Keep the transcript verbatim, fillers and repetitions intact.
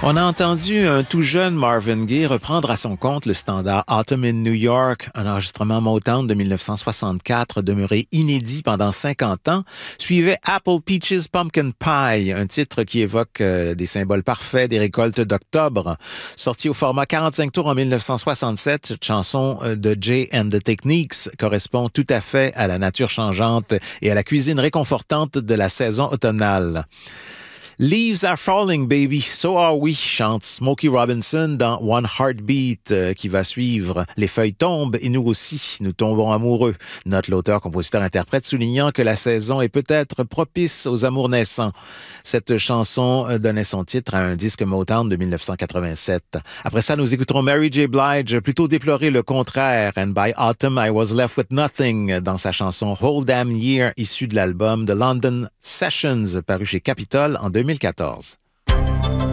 On a entendu un tout jeune Marvin Gaye reprendre à son compte le standard Autumn in New York, un enregistrement Motown de dix-neuf cent soixante-quatre demeuré inédit pendant cinquante ans, suivait Apple Peaches Pumpkin Pie, un titre qui évoque euh, des symboles parfaits des récoltes d'octobre. Sorti au format quarante-cinq tours en dix-neuf cent soixante-sept, cette chanson de Jay and the Techniques correspond tout à fait à la nature changeante et à la cuisine réconfortante de la saison automnale. Leaves are falling, baby, so are we, chante Smokey Robinson dans One Heartbeat, euh, qui va suivre. Les feuilles tombent et nous aussi, nous tombons amoureux. Note l'auteur-compositeur-interprète soulignant que la saison est peut-être propice aux amours naissants. Cette chanson donnait son titre à un disque Motown de dix-neuf cent quatre-vingt-sept. Après ça, nous écouterons Mary J. Blige plutôt déplorer le contraire. And by autumn, I was left with nothing dans sa chanson Whole Damn Year, issue de l'album The London Sessions, paru chez Capitol en deux mille quatorze.